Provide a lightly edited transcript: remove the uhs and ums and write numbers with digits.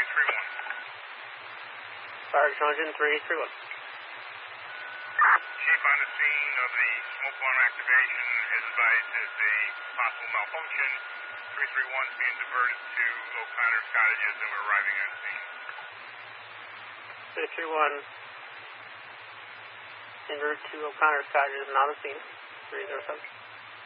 331. Fire Junction 331. Chief, on the scene of the smoke alarm activation, is advised there's a possible malfunction. 331 is being diverted to O'Connor's cottages, and we're arriving on scene. 331. En route to O'Connor's cottages, not a scene. 307.